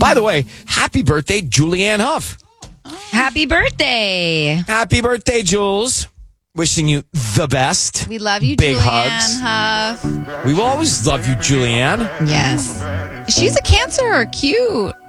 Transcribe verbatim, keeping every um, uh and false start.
By the way, happy birthday, Julianne Huff. Happy birthday. Happy birthday, Jules. Wishing you the best. We love you, Big Julianne hugs. Huff. We will always love you, Julianne. Yes. She's a Cancer. Cute.